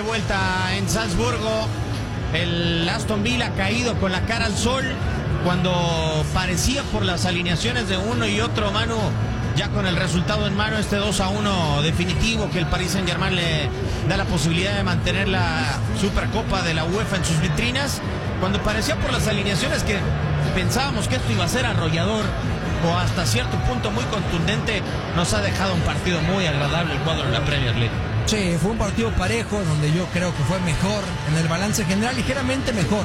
vuelta en Salzburgo. El Aston Villa ha caído con la cara al sol cuando parecía por las alineaciones de uno y otro, Manu, ya con el resultado en mano, este 2-1 definitivo que el Paris Saint-Germain le da la posibilidad de mantener la Supercopa de la UEFA en sus vitrinas, cuando parecía por las alineaciones que pensábamos que esto iba a ser arrollador o hasta cierto punto muy contundente, nos ha dejado un partido muy agradable el cuadro de la Premier League. Sí, fue un partido parejo donde yo creo que fue mejor en el balance general, ligeramente mejor.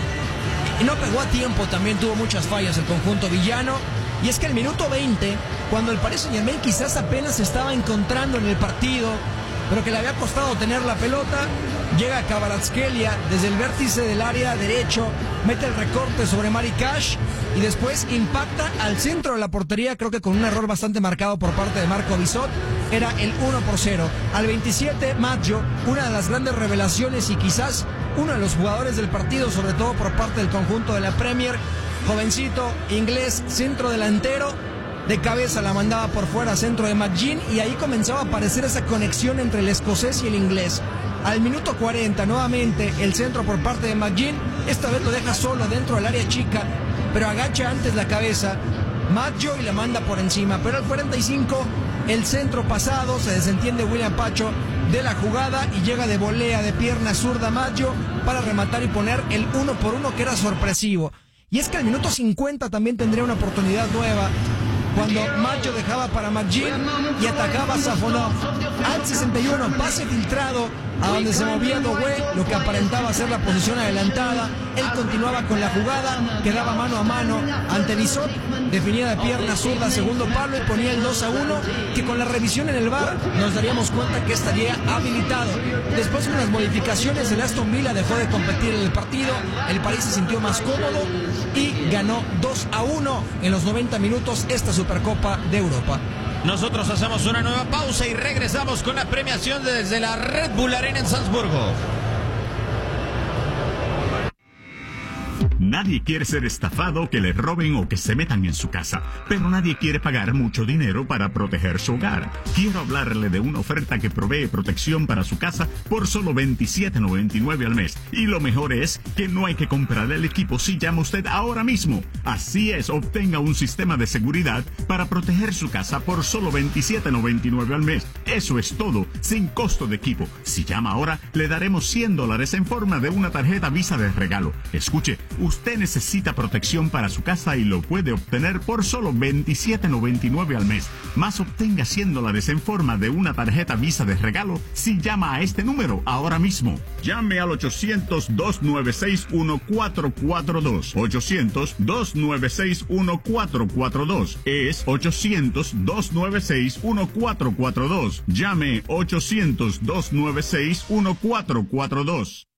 Y no pegó a tiempo, también tuvo muchas fallas el conjunto villano. Y es que el minuto 20, cuando el Paris Saint-Germain quizás apenas se estaba encontrando en el partido, pero que le había costado tener la pelota, llega Kvaratskhelia desde el vértice del área derecho, mete el recorte sobre Mari Cash y después impacta al centro de la portería, creo que con un error bastante marcado por parte de Marco Bissot. Era el 1-0. Al 27, Maggio, una de las grandes revelaciones y quizás uno de los jugadores del partido, sobre todo por parte del conjunto de la Premier, jovencito, inglés, centro delantero, de cabeza la mandaba por fuera, centro de McGinn, y ahí comenzaba a aparecer esa conexión entre el escocés y el inglés. Al minuto 40, nuevamente, el centro por parte de McGinn, esta vez lo deja solo dentro del área chica, pero agacha antes la cabeza, Maggio, y la manda por encima. Pero al 45, el centro pasado, se desentiende William Pacho de la jugada y llega de volea de pierna zurda Maggio para rematar y poner el 1-1, que era sorpresivo. Y es que al minuto 50 también tendría una oportunidad nueva, cuando Maggio dejaba para McGinn y atacaba a Safonov. Al 61, pase filtrado a donde se movía Doué, lo que aparentaba ser la posición adelantada. Él continuaba con la jugada, quedaba mano a mano ante Bissot, definía de pierna zurda segundo palo y ponía el 2-1, que con la revisión en el VAR nos daríamos cuenta que estaría habilitado. Después, con las modificaciones, el Aston Villa dejó de competir en el partido, el París se sintió más cómodo y ganó 2-1 en los 90 minutos esta Supercopa de Europa. Nosotros hacemos una nueva pausa y regresamos con la premiación desde la Red Bull Arena en Salzburgo. Nadie quiere ser estafado, que le roben o que se metan en su casa, pero nadie quiere pagar mucho dinero para proteger su hogar. Quiero hablarle de una oferta que provee protección para su casa por solo $27.99 al mes. Y lo mejor es que no hay que comprar el equipo si llama usted ahora mismo. Así es, obtenga un sistema de seguridad para proteger su casa por solo $27.99 al mes. Eso es todo, sin costo de equipo. Si llama ahora, le daremos $100 en forma de una tarjeta Visa de regalo. Escuche, usted necesita protección para su casa y lo puede obtener por solo $27.99 al mes. Más, obtenga $100 en forma de una tarjeta Visa de regalo si llama a este número ahora mismo. Llame al 800-296-1442. 800-296-1442. Es 800-296-1442. Llame 800-296-1442.